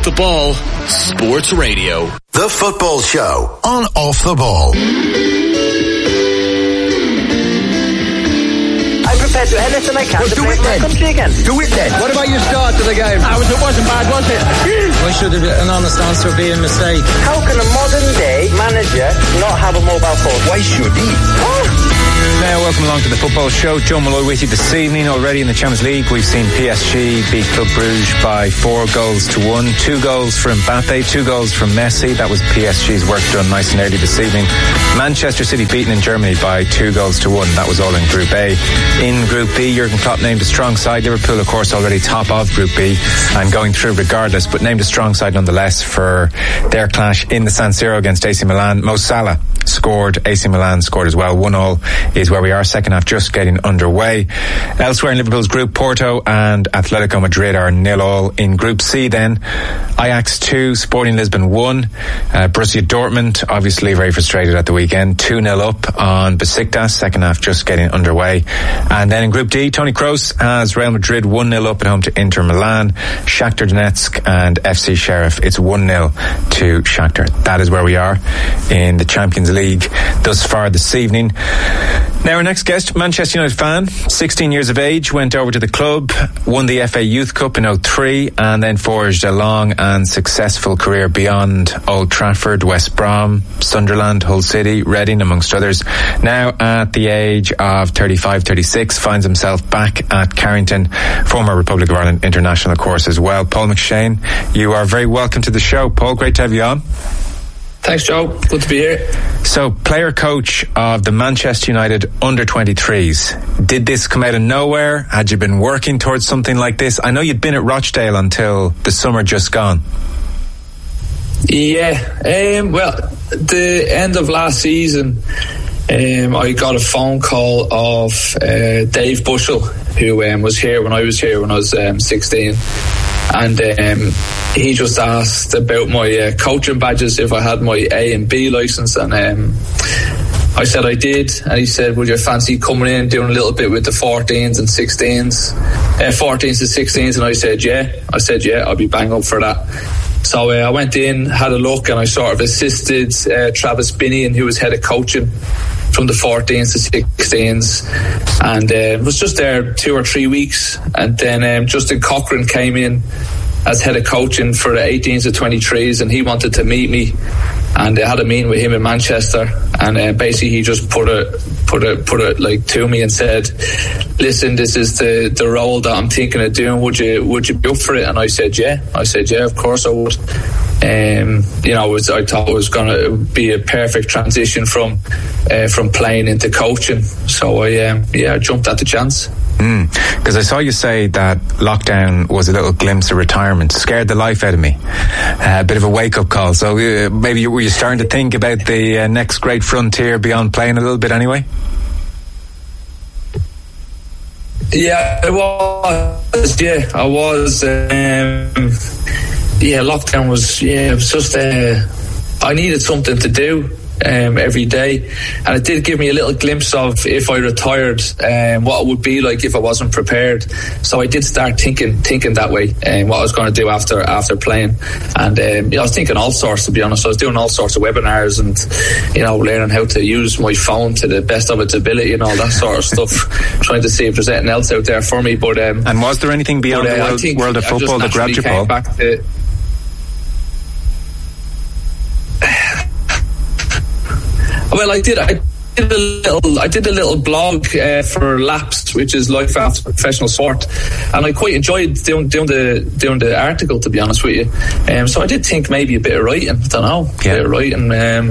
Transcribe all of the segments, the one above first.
the Ball Sports Radio. The Football Show on Off the Ball. I'm prepared to do anything I can to play for my country again. Do it then. What about your start to the game? It wasn't bad, was it? Why should an honest answer be a mistake? How can a modern day manager not have a mobile phone? Why should he? Now, welcome along to the Football Show. Joe Malloy with you this evening. Already in the Champions League, we've seen PSG beat Club Brugge by 4-1. 2 goals from Mbappe, 2 goals from Messi. That was PSG's work done nice and early this evening. Manchester City beaten in Germany by 2-1. That was all in Group A. In Group B, Jurgen Klopp named a strong side. Liverpool, of course, already top of Group B and going through regardless, but named a strong side nonetheless for their clash in the San Siro against AC Milan. Mo Salah scored, AC Milan scored as well. 1-1 is where we are. Second half just getting underway. Elsewhere in Liverpool's group, Porto and Atletico Madrid are 0-0. In Group C then, Ajax 2, Sporting Lisbon 1. Borussia Dortmund obviously very frustrated at the weekend, 2-0 up on Besiktas. Second half just getting underway. And then in Group D, Toni Kroos has Real Madrid 1-0 up at home to Inter Milan. Shakhtar Donetsk and FC Sheriff, it's 1-0 to Shakhtar. That is where we are in the Champions League thus far this evening. Now our next guest, Manchester United fan, 16 years of age, went over to the club, won the FA Youth Cup in 2003 and then forged a long and successful career beyond Old Trafford, West Brom, Sunderland, Hull City, Reading amongst others. Now at the age of 35-36 finds himself back at Carrington, former Republic of Ireland international of course as well. Paul McShane, you are very welcome to the show. Paul, great to have you on. Thanks, Joe. Good to be here. So, player-coach of the Manchester United under-23s. Did this come out of nowhere? Had you been working towards something like this? I know you'd been at Rochdale until the summer just gone. Yeah. Well, the end of last season, I got a phone call of Dave Bushell, who was here when I was 16. And he just asked about my coaching badges, if I had my A and B licence, and I said I did, and he said, would you fancy coming in doing a little bit with the 14s and 16s, 14s and 16s, and I said yeah, I'll be bang up for that. So I went in, had a look, and I sort of assisted Travis Binney, who was head of coaching from the 14s to 16s, and was just there 2 or 3 weeks, and then Justin Cochran came in as head of coaching for the 18s to 23s, and he wanted to meet me, and I had a meeting with him in Manchester, and basically he just put it like to me and said, listen, this is the role that I'm thinking of doing, would you be up for it? And I said yeah, of course I would. I thought it was going to be a perfect transition from playing into coaching, so I jumped at the chance. Because I saw you say that lockdown was a little glimpse of retirement, scared the life out of me, a bit of a wake-up call. So maybe were you starting to think about the next great frontier beyond playing a little bit anyway? Yeah, I was. Lockdown was. Yeah, it was just. I needed something to do every day, and it did give me a little glimpse of, if I retired, what it would be like if I wasn't prepared. So I did start thinking that way, what I was going to do after playing. And I was thinking all sorts, to be honest. I was doing all sorts of webinars and learning how to use my phone to the best of its ability and all that sort of stuff, trying to see if there's anything else out there for me. But and was there anything beyond the world of football that grabbed you, Paul? Well, I did a little blog for Laps, which is Life After Professional Sport, and I quite enjoyed doing the article, to be honest with you. So I did think maybe a bit of writing. I don't know, a bit of writing.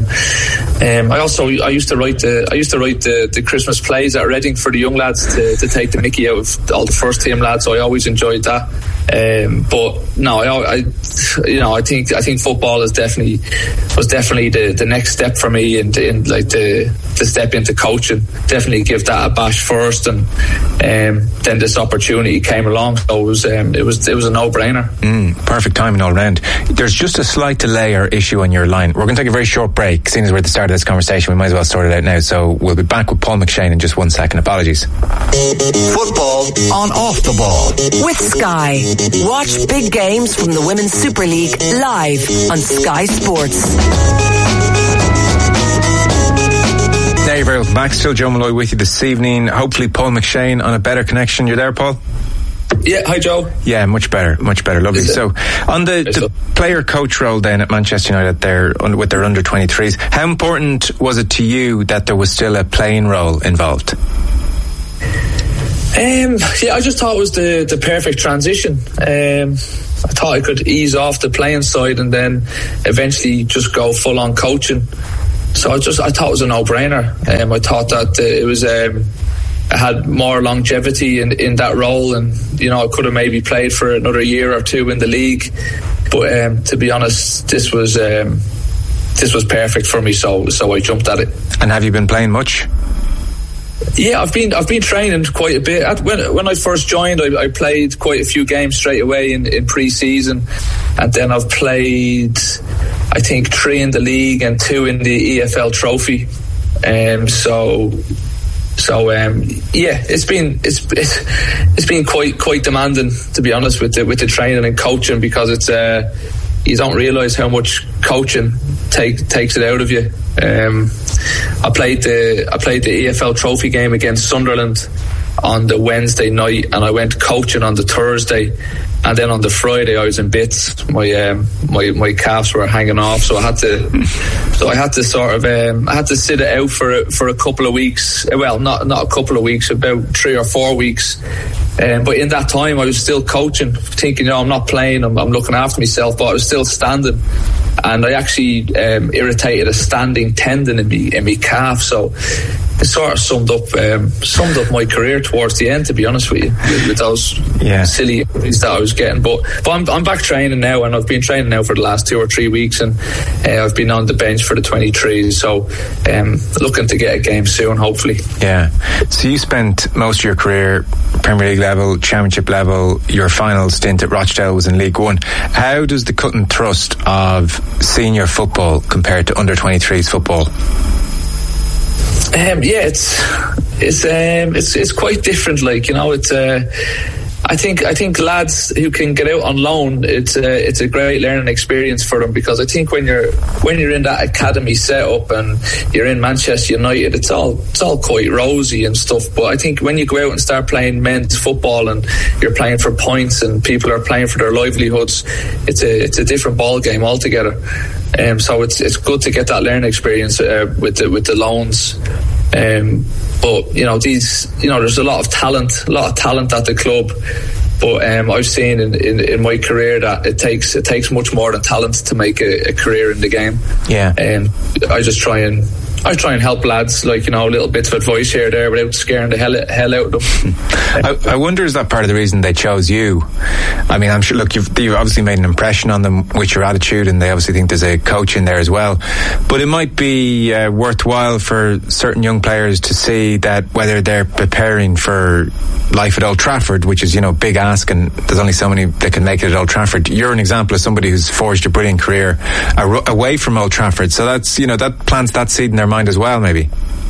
I used to write the Christmas plays at Reading for the young lads to take the mickey out of all the first team lads. So I always enjoyed that. But no, I think football was definitely the next step for me in like the to step into coaching, definitely give that a bash first, and then this opportunity came along. So it was a no-brainer. Perfect timing all round. There's just a slight delay or issue on your line. We're going to take a very short break. Seeing as we're at the start of this conversation, we might as well sort it out now. So we'll be back with Paul McShane in just 1 second. Apologies. Football on Off the Ball with Sky. Watch big games from the Women's Super League live on Sky Sports. Now you're very welcome back. Still Joe Malloy with you this evening. Hopefully Paul McShane on a better connection. You're there, Paul? Yeah, hi Joe. Yeah, much better, lovely. So on the player coach role then at Manchester United there with their under 23s, how important was it to you that there was still a playing role involved? I just thought it was the perfect transition. I thought I could ease off the playing side and then eventually just go full on coaching. So I thought it was a no-brainer. I thought that it was I had more longevity in that role, and I could have maybe played for another year or two in the league. But to be honest, this was perfect for me. So I jumped at it. And have you been playing much? Yeah, I've been training quite a bit. When I first joined, I played quite a few games straight away in pre-season, and then I've played, I think, 3 in the league and 2 in the EFL Trophy. It's been quite demanding, to be honest, with the training and coaching, because it's you don't realise how much coaching takes it out of you. I played the EFL Trophy game against Sunderland on the Wednesday night, and I went coaching on the Thursday, and then on the Friday I was in bits. My calves were hanging off, so I had to sort of I had to sit it out for a couple of weeks. Well, not a couple of weeks, about 3 or 4 weeks. But in that time I was still coaching, thinking, I'm not playing, I'm looking after myself, but I was still standing, and I actually irritated a standing tendon in my calf. So it sort of summed up my career towards the end, to be honest with you, with those silly injuries that I was getting. But I'm back training now, and I've been training now for the last 2 or 3 weeks, and I've been on the bench for the 23s. So looking to get a game soon, hopefully. Yeah. So you spent most of your career Premier League level, Championship level. Your final stint at Rochdale was in League One. How does the cut and thrust of senior football compare to under 23s football? It's quite different. I think lads who can get out on loan, it's a great learning experience for them, because I think when you're in that academy setup and you're in Manchester United, it's all quite rosy and stuff. But I think when you go out and start playing men's football and you're playing for points and people are playing for their livelihoods, it's a different ball game altogether. So it's good to get that learning experience with the loans. But there's a lot of talent at the club. But I've seen in my career that it takes much more than talent to make a career in the game. Yeah. I just try and help lads, little bits of advice here or there without scaring the hell out of them. I wonder, is that part of the reason they chose you? I mean, I'm sure, look, you've obviously made an impression on them with your attitude, and they obviously think there's a coach in there as well. But it might be worthwhile for certain young players to see that whether they're preparing for life at Old Trafford, which is, big ask, and there's only so many that can make it at Old Trafford. You're an example of somebody who's forged a brilliant career away from Old Trafford. So that's, that plants that seed in their mind as well, maybe.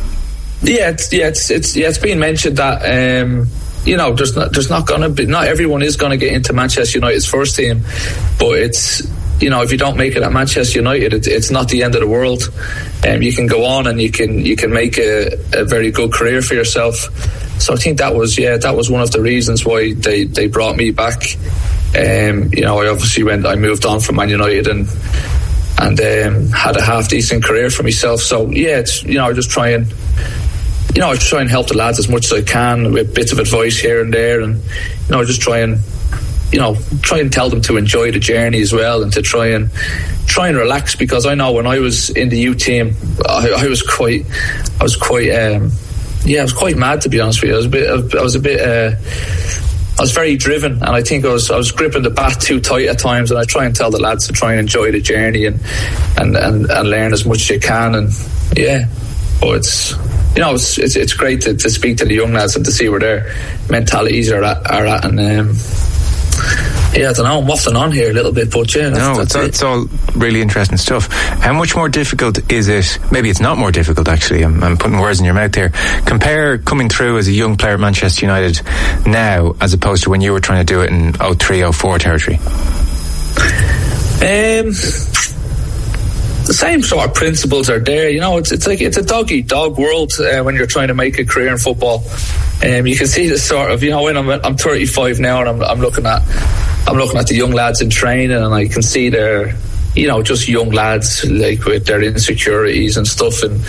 It's been mentioned that there's not going to be, not everyone is going to get into Manchester United's first team, but it's, if you don't make it at Manchester United, it's not the end of the world. You can go on and you can make a very good career for yourself. So I think that was one of the reasons why they brought me back. I moved on from Man United and had a half decent career for myself. So I just try and help the lads as much as I can with bits of advice here and there, and just try and tell them to enjoy the journey as well, and to try and relax, because I know when I was in the youth team, I was quite mad, to be honest with you. I was very driven, and I think I was gripping the bat too tight at times, and I try and tell the lads to try and enjoy the journey and learn as much as you can, and but it's great to speak to the young lads and to see where their mentalities are at, and I don't know, I'm waffling on here a little bit, but it's all really interesting stuff. How much more difficult is it? Maybe it's not more difficult, actually. I'm putting words in your mouth here. Compare coming through as a young player at Manchester United now as opposed to when you were trying to do it in 03-04 territory. The same sort of principles are there. It's like it's a dog-eat-dog world when you're trying to make a career in football. You can see this sort of, when I'm 35 now and I'm looking at the young lads in training, and I can see they're, just young lads, like, with their insecurities and stuff, and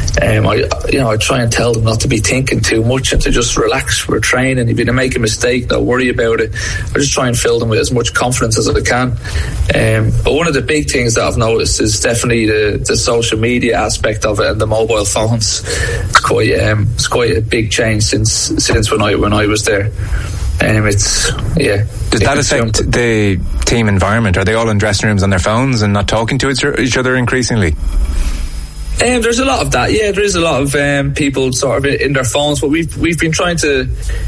I try and tell them not to be thinking too much and to just relax. We're training. If you make a mistake, don't worry about it. I just try and fill them with as much confidence as I can. But one of the big things that I've noticed is definitely the social media aspect of it and the mobile phones. It's quite a big change since when I was there. Does that affect the team environment? Are they all in dressing rooms on their phones and not talking to each other increasingly? There's a lot of that. Yeah, there is a lot of people sort of in their phones, but we've been trying to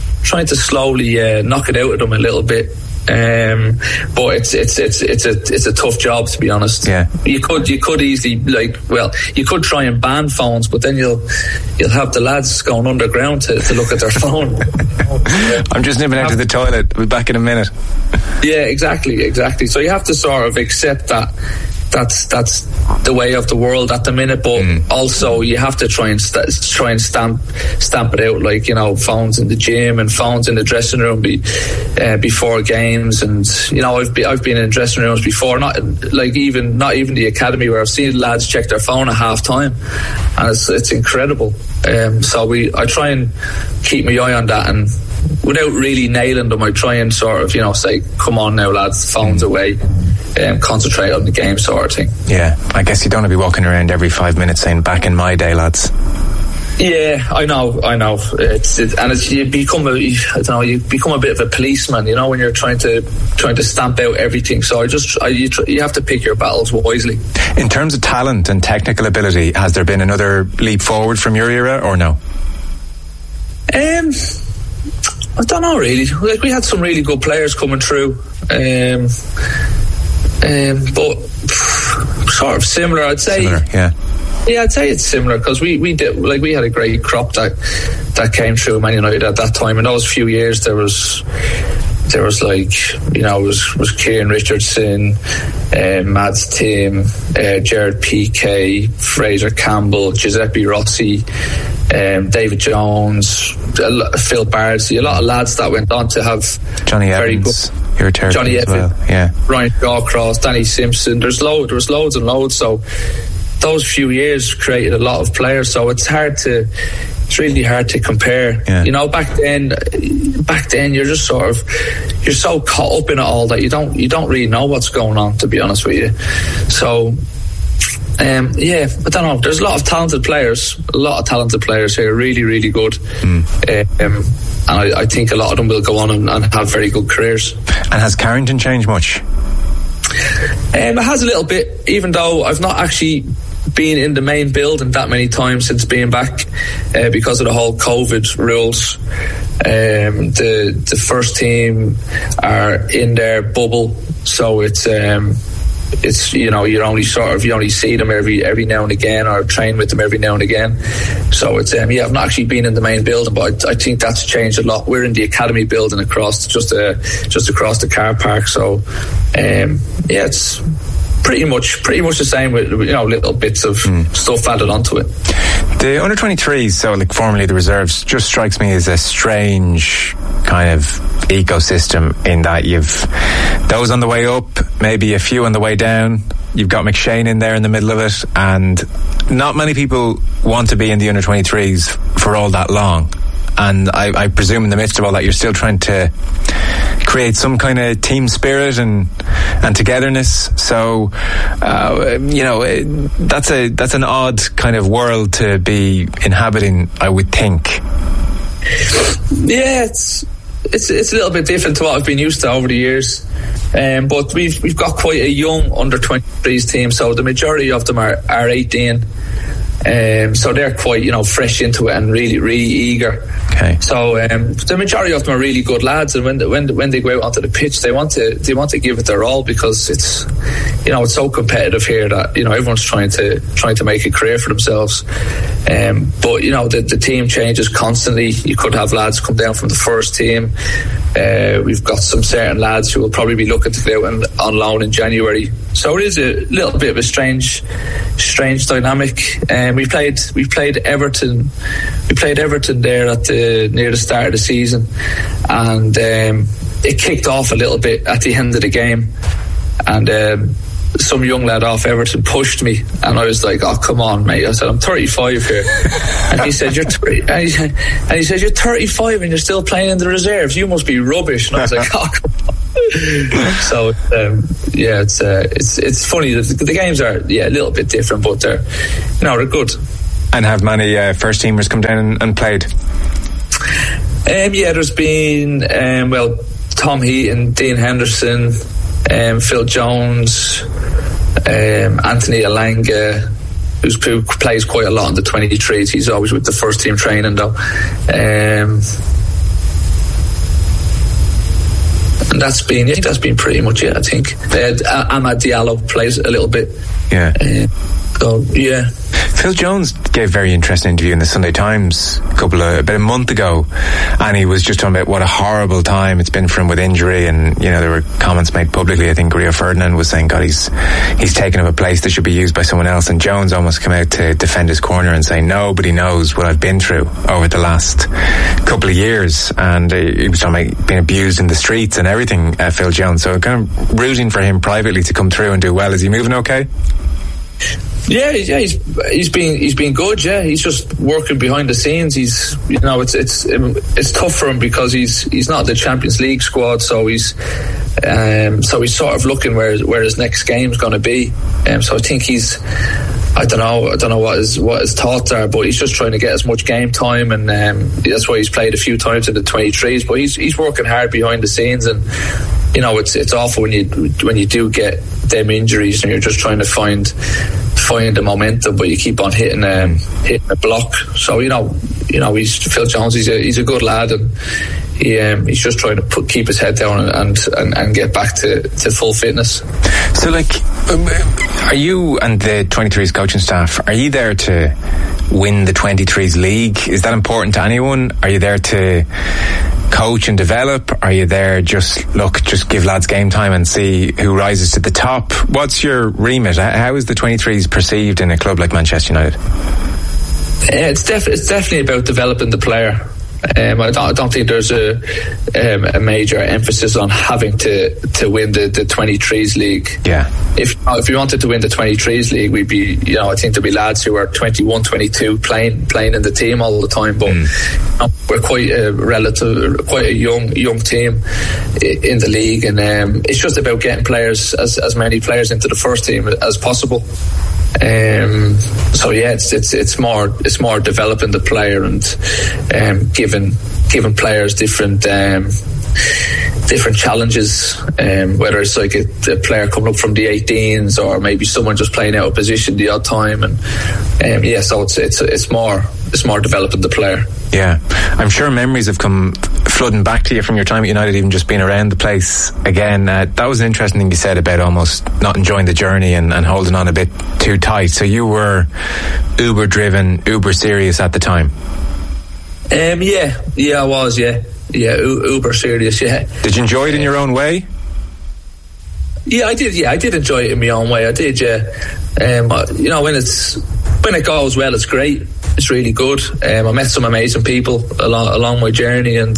slowly knock it out of them a little bit. But it's a tough job, to be honest. Yeah, you could easily you could try and ban phones, but then you'll have the lads going underground to look at their phone. I'm just nipping out to the toilet. We'll be back in a minute. Yeah, exactly. So you have to sort of accept that that's the way of the world at the minute, but also you have to try and stamp it out, like, phones in the gym and phones in the dressing room before games. And I've been in dressing rooms before, not even the academy, where I've seen lads check their phone at half time, and it's incredible. So I try and keep my eye on that, and without really nailing them, I try and sort of say, come on now lads, phones away, concentrate on the game, sort of thing. Yeah, I guess you don't want to be walking around every 5 minutes saying, back in my day, lads. Yeah, I know. You become a bit of a policeman, when you're trying to stamp out everything. So you have to pick your battles wisely. In terms of talent and technical ability, has there been another leap forward from your era, or no? I don't know, really. Like, we had some really good players coming through, but sort of similar, I'd say. Yeah, I'd say it's similar, because we had a great crop that came through Man United at that time. In those few years, there was was Kieran Richardson, Mads Tim, Gerard Piqué, Fraser Campbell, Giuseppe Rossi, David Jones, Phil Bardsley, a lot of lads that went on to have Johnny very Evans, good. Johnny Evans, well. Yeah. Ryan Shawcross, Danny Simpson. There was loads and loads. So those few years created a lot of players. So it's really hard to compare. Yeah. Back then you're just you're so caught up in it all that you don't really know what's going on, to be honest with you. So I don't know. There's a lot of talented players here, really, really good. And I think a lot of them will go on and have very good careers. And has Carrington changed much? It has a little bit, even though I've not actually been in the main building that many times since being back, because of the whole COVID rules. The first team are in their bubble, so it's you only see them every now and again, or train with them every now and again. So it's I've not actually been in the main building, but I think that's changed a lot. We're in the academy building across just across the car park. So it's pretty much the same, with little bits of stuff added onto it. The under 23s, so like formerly the reserves, just strikes me as a strange kind of ecosystem, in that you've those on the way up, maybe a few on the way down. You've got McShane in there in the middle of it, and not many people want to be in the under 23s for all that long. And I presume in the midst of all that, you're still trying to create some kind of team spirit and togetherness. So that's an odd kind of world to be inhabiting, I would think. Yeah, it's a little bit different to what I've been used to over the years, but we've got quite a young under 23s team, so the majority of them are 18. So they're quite, fresh into it and really, really eager. Okay. So the majority of them are really good lads, and when they go out onto the pitch, they want to give it their all, because it's so competitive here that everyone's trying to make a career for themselves. But the team changes constantly. You could have lads come down from the first team. We've got some certain lads who will probably be looking to go out on loan in January. So it is a little bit of a strange dynamic. We played Everton. We played Everton there near the start of the season, and it kicked off a little bit at the end of the game, and some young lad off Everton pushed me, and I was like, "Oh, come on, mate!" I said, "I'm 35 here," and he said, "You're 30," and he said, "You're 35 and you're still playing in the reserves. You must be rubbish." And I was like, "Oh, come on." So it's funny. The games are a little bit different, but they're good. And have many first teamers come down and played? There's been Tom Heaton, Dean Henderson, Phil Jones, Anthony Alanga, who plays quite a lot in the 23s. He's always with the first team training though. And that's been pretty much it, I think. Amad Diallo plays a little bit. Yeah. Yeah. Phil Jones gave a very interesting interview in the Sunday Times about a month ago, and he was just talking about what a horrible time it's been for him with injury, and there were comments made publicly. I think Rio Ferdinand was saying, God, he's taken up a place that should be used by someone else, and Jones almost came out to defend his corner and say nobody knows what I've been through over the last couple of years, and he was talking about being abused in the streets and everything, Phil Jones. So kind of rooting for him privately to come through and do well. Is he moving okay? Yeah, he's been good. Yeah, he's just working behind the scenes. He's it's tough for him because he's not the Champions League squad, so he's sort of looking where his next game's going to be. So I think I don't know what his thoughts are, but he's just trying to get as much game time, and that's why he's played a few times in the 23s. But he's working hard behind the scenes, and it's awful when you do get them injuries and you're just trying to find the momentum, but you keep on hitting a block. So he's Phil Jones. He's a good lad, and he's just trying to keep his head down and get back to full fitness. So, are you and the 23s coaching staff, are you there to win the 23s league? Is that important to anyone? Are you there to coach and develop? Are you there just give lads game time and see who rises to the top? What's your remit? How is the 23s perceived in a club like Manchester United? It's definitely about developing the player. I don't think there's a major emphasis on having to win the 23s league. Yeah. If we wanted to win the 23s league, we'd be, I think there'd be lads who are 21, 22 playing in the team all the time. But we're quite a young team in the league, and it's just about getting players, as many players into the first team as possible. So yeah, it's more developing the player and giving players different challenges, whether it's like a player coming up from the 18s or maybe someone just playing out of position the odd time, and so it's more developing the player. Yeah, I'm sure memories have come flooding back to you from your time at United, even just being around the place again. That was an interesting thing you said about almost not enjoying the journey and holding on a bit too tight. So you were uber driven, uber serious at the time. I was. Uber serious. Yeah. Did you enjoy it in your own way? Yeah, I did. Yeah, I did enjoy it in my own way. I did. Yeah. When it goes well, it's great. It's really good. I met some amazing people along my journey, and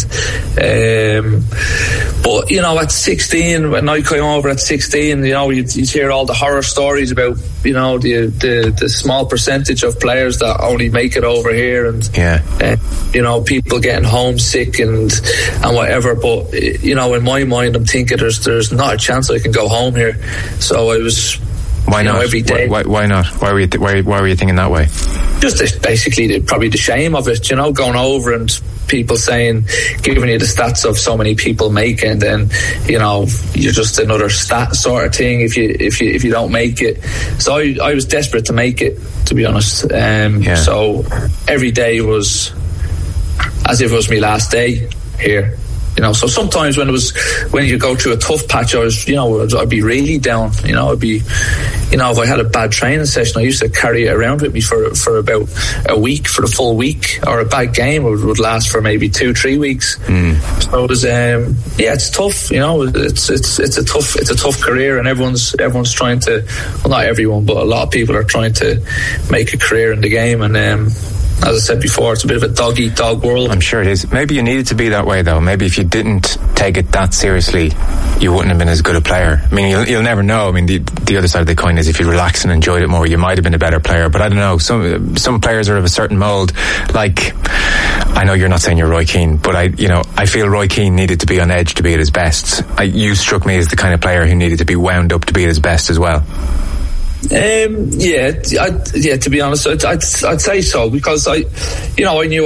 but at 16, when I came over at 16, you'd hear all the horror stories about the small percentage of players that only make it over here, and people getting homesick and whatever. But in my mind, I'm thinking there's not a chance I can go home here. So I was. Why not? Every day. Why not? Why were you thinking that way? just basically probably the shame of it, you know, going over and people saying, giving you the stats of so many people making, and you know, you're just another stat sort of thing if you don't make it. So I was desperate to make it, to be honest. So every day was as if it was my last day here. You know, so sometimes when you go through a tough patch, I'd be really down. You know, if I had a bad training session, I used to carry it around with me for about a week, for the full week, or a bad game would last for maybe 2-3 weeks. So it was, it's tough. You know, it's a tough career, and everyone's trying to, well, not everyone, but a lot of people are trying to make a career in the game, and as I said before, it's a bit of a dog-eat-dog world. I'm sure it is. Maybe you needed to be that way, though. Maybe if you didn't take it that seriously, you wouldn't have been as good a player. I mean, you'll never know. I mean, the other side of the coin is if you relaxed and enjoyed it more, you might have been a better player. But I don't know. Some players are of a certain mould. Like, I know you're not saying you're Roy Keane, but I feel Roy Keane needed to be on edge to be at his best. You struck me as the kind of player who needed to be wound up to be at his best as well. To be honest, I'd say so, because I knew